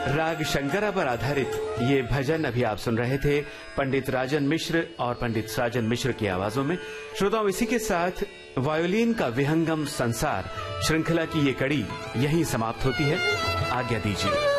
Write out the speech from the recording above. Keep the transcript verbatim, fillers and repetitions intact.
राग शंकरा पर आधारित ये भजन अभी आप सुन रहे थे पंडित राजन मिश्र और पंडित साजन मिश्र की आवाजों में। श्रोताओं, इसी के साथ वायोलिन का विहंगम संसार श्रृंखला की ये कड़ी यहीं समाप्त होती है। आज्ञा दीजिए।